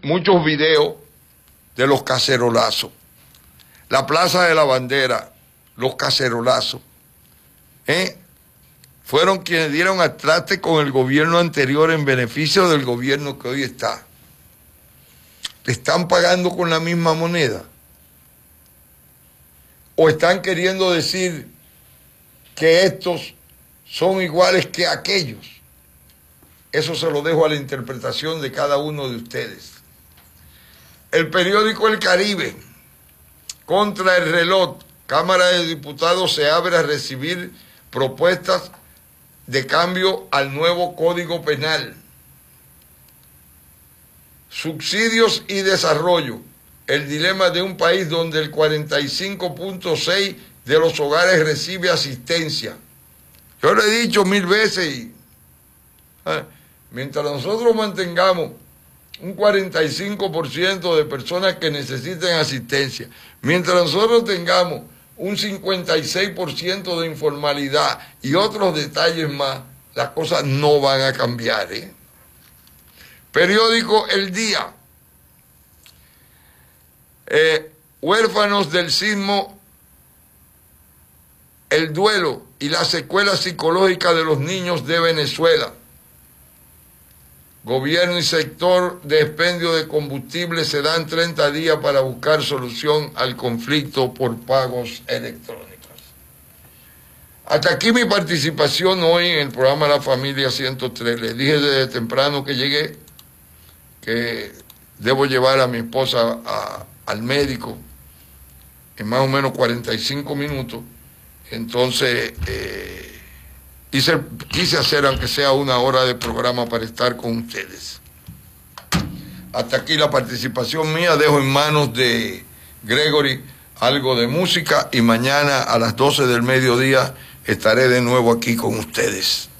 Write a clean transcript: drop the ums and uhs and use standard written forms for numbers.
muchos videos de los cacerolazos. La Plaza de la Bandera, los cacerolazos. Fueron quienes dieron al traste con el gobierno anterior en beneficio del gobierno que hoy está. ¿Le están pagando con la misma moneda? ¿O están queriendo decir que estos son iguales que aquellos? Eso se lo dejo a la interpretación de cada uno de ustedes. El periódico El Caribe, contra el reloj, Cámara de Diputados se abre a recibir propuestas de cambio al nuevo Código Penal. Subsidios y desarrollo, el dilema de un país donde el 45.6% de los hogares recibe asistencia. Yo lo he dicho 1000 veces, mientras nosotros mantengamos un 45% de personas que necesiten asistencia, mientras nosotros tengamos un 56% de informalidad y otros detalles más, las cosas no van a cambiar, Periódico El Día. Huérfanos del sismo, el duelo y la secuela psicológica de los niños de Venezuela. Gobierno y sector de expendio de combustible se dan 30 días para buscar solución al conflicto por pagos electrónicos. Hasta aquí mi participación hoy en el programa La Familia 103. Les dije desde temprano que llegué que debo llevar a mi esposa al médico en más o menos 45 minutos. Entonces quise hacer aunque sea una hora de programa para estar con ustedes. Hasta aquí la participación mía. Dejo en manos de Gregory algo de música y mañana a las 12 del mediodía estaré de nuevo aquí con ustedes.